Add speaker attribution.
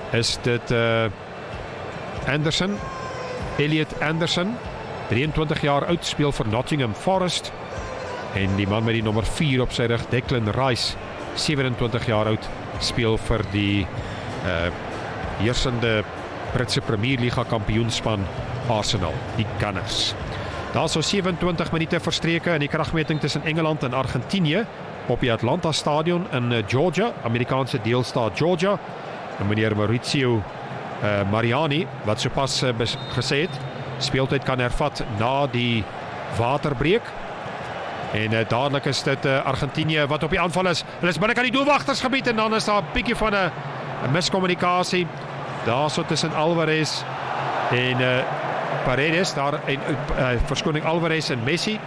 Speaker 1: is dit Anderson, Elliot Anderson, 23 jaar oud, speel vir Nottingham Forest. En die man met die nommer 4 op sy rug, Declan Rice, 27 jaar oud, speel vir die heersende Britse Premier Liga kampioenspan Arsenal, die Gunners. Daar so 27 minute verstreke in die kragmeting tussen Engeland en Argentinië op die Atlanta Stadion in Georgia, Amerikaanse deelstaat Georgia. En meneer Maurizio Mariani, wat sopas gesê het, speeltyd kan hervat na die waterbreek. En dadelik is dit Argentinië wat op die aanval is. Hulle is binne aan die doelwagtersgebied en dan is daar 'n bietjie van 'n miskommunikasie daar so tussen Alvarez en Paredes, daar en verskoning Alvarez en Messi.